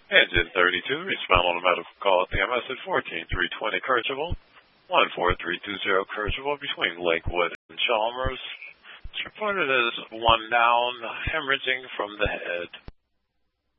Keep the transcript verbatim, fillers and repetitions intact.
Engine thirty-two, respond on a medical call at the M S at fourteen three twenty Kercheval, one four three two zero Kercheval between Lakewood and Chalmers. It's reported as one down, hemorrhaging from the head.